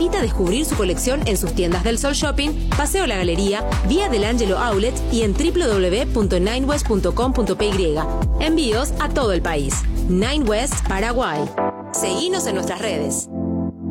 invita a descubrir su colección en sus tiendas del Sol Shopping, Paseo La Galería, Vía del Ángelo Outlet y en www.ninewest.com.py. Envíos a todo el país. Nine West Paraguay. Seguinos en nuestras redes.